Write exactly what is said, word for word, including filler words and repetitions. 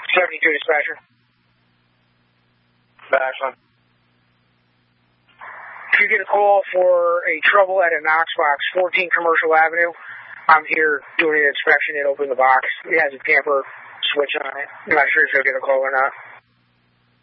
seventy-two dispatcher. Ashland. If you get a call for a trouble at a Knox box, fourteen Commercial Avenue, I'm here doing an inspection. It opened the box. It has a tamper switch on it. I'm not sure if you'll get a call or not.